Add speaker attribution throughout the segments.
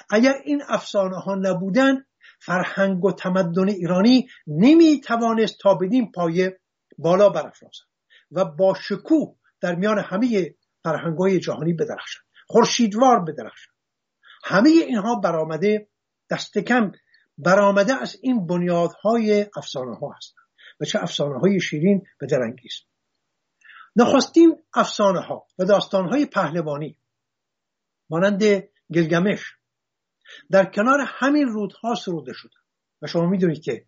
Speaker 1: اگر این افسانه ها نبودن فرهنگ و تمدن ایرانی نمی توانست تا بدین پایه بالا برافرازد و با شکوه در میان همه فرهنگ‌های جهانی بدرخشد، خورشیدوار بدرخشد. همه اینها برآمده دست کم برآمده از این بنیادهای افسانه ها هستند و چه افسانه های شیرین و دلانگیز. نخستین افسانه ها و داستان های پهلوانی مانند گلگمش در کنار همین رودها سروده شده و شما میدونید که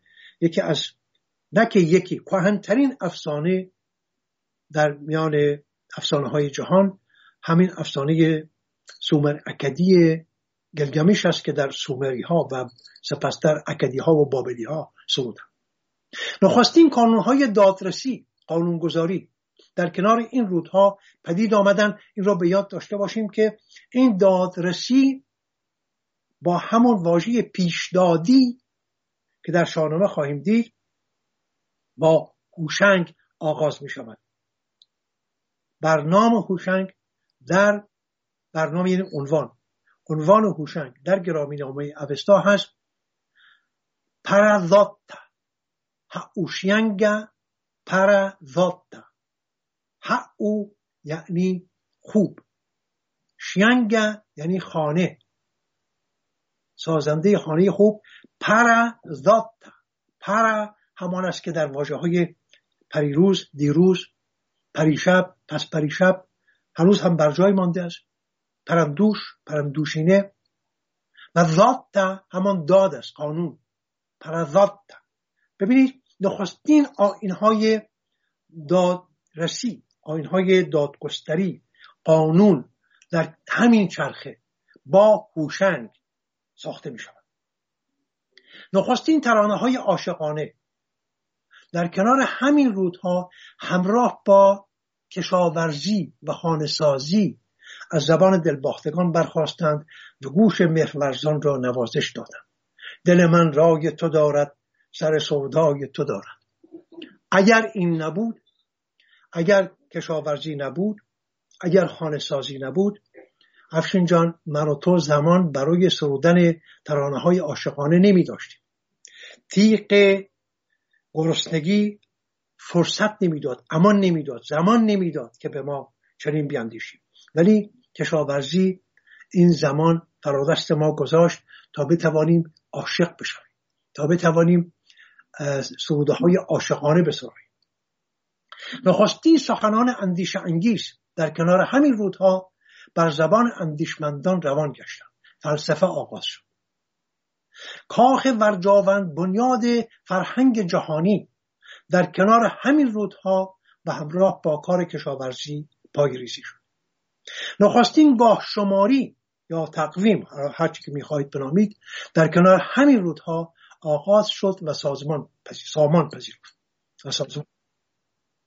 Speaker 1: یکی کهن‌ترین افسانه در میان افسانه های جهان همین افسانه سومر اکدی گلگمش است که در سومری ها و سپس در اکدی ها و بابلی ها سرودن. نخستین کانون های دادرسی، قانونگذاری در کنار این رودها پدید آمدن. این را به یاد داشته باشیم که این دادرسی با همون واژه پیشدادی که در شاهنامه خواهیم دید با هوشنگ آغاز می شود. برنامه هوشنگ در برنامه یعنی عنوان هوشنگ در گرامی‌نامه اوستا هست پرذاتا هوشینگا پرذاتا. او یعنی خوب، شینگا یعنی خانه، سازنده خانه خوب. پرذاتا، پر همان است که در واژه‌های پریروز، دیروز، پریشب، پس پریشب هنوز هم بر جای مانده است. پرندوش، پرندوشینه. و ذات همان داد است، قانون. پرذات. ببینید نخستین آیین‌های دادرسی، آیین‌های دادگستری، قانون در همین چرخه با هوشنگ ساخته می شود. نخستین ترانه‌های عاشقانه در کنار همین رودها همراه با کشاورزی و خانه‌سازی از زبان دلباختگان برخاستند و گوش مهرورزان را نوازش دادند. دل من رای تو دارد، سر سودای تو دارد. اگر این نبود، اگر کشاورزی نبود، اگر خانه‌سازی نبود، افشین جان، من و تو زمان برای سرودن ترانه‌های عاشقانه نمی داشتیم. تیغ گرسنگی فرصت نمیداد، امان نمیداد، زمان نمیداد که به ما چنین بیاندیشیم. ولی کشاورزی این زمان فرادست ما گذاشت تا بتوانیم عاشق بشویم، تا بتوانیم سروده‌های عاشقانه بسراییم. نخستین سخنان اندیشه انگیز در کنار همین رودها بر زبان اندیشمندان روان گشتند. فلسفه آغاز شد. کاخ ورجاوند، بنیاد فرهنگ جهانی، در کنار همین رودها و همراه با کار کشاورزی پایه‌ریزی شد. نخستین گاه شماری یا تقویم، هر چی که می‌خواهید بنامید، در کنار همین رودها آغاز شد و سامان پذیرفت.